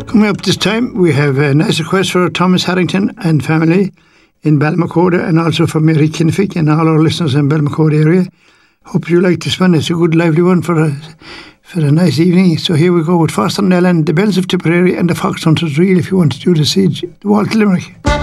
Coming up this time, we have a nice request for Thomas Harrington and family in Balmacoda, and also for Mary Kinfick and all our listeners in Balmacoda area. Hope you like this one. It's a good lively one for a nice evening. So here we go with Foster Nell and the Bells of Tipperary and the Fox Hunters Reel, if you want to do the Siege, the Waltz Limerick.